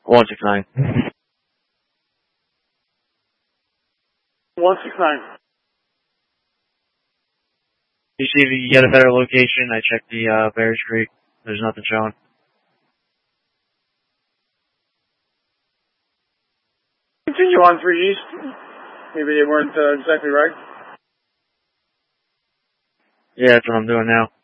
169. 169. You see if you can get a better location. I checked the Bears Creek. There's nothing showing. Continue on 3 East. Maybe they weren't exactly right. Yeah, that's what I'm doing now.